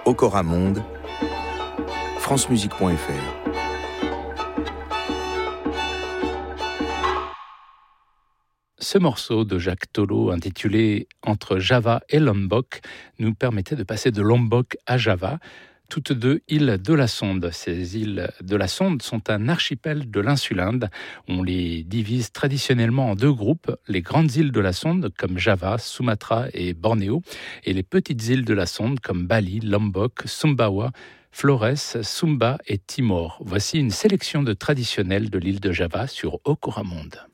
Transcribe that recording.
Okoramonde, francemusique.fr. Ce morceau de Jacques Tolo, intitulé « Entre Java et Lombok », nous permettait de passer de Lombok à Java, toutes deux îles de la Sonde. Ces îles de la Sonde sont un archipel de l'insulinde. On les divise traditionnellement en deux groupes, les grandes îles de la Sonde comme Java, Sumatra et Bornéo, et les petites îles de la Sonde comme Bali, Lombok, Sumbawa, Flores, Sumba et Timor. Voici une sélection de traditionnels de l'île de Java sur Okoramonde.